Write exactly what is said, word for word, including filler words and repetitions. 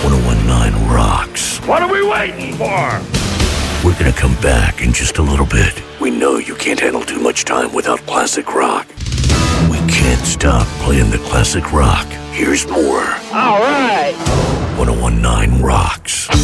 ten19 rocks. What are we waiting for? We're gonna come back in just a little bit. We know you can't handle too much time without classic rock. We can't stop playing the classic rock. Here's more. All right. ten19 rocks.